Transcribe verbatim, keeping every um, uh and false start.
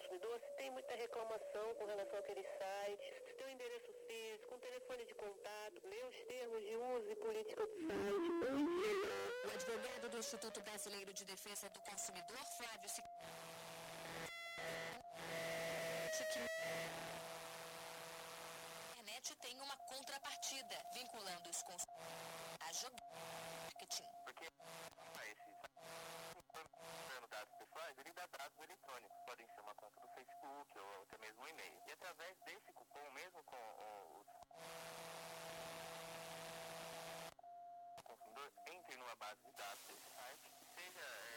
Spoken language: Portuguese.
consumidor se tem muita reclamação com relação àquele site, se tem o endereço físico, um telefone de contato, ler os termos de uso e política do site. O advogado do Instituto Brasileiro de Defesa do Consumidor, Flávio Sic... A internet tem uma contrapartida, vinculando os consumidores a jogar marketing.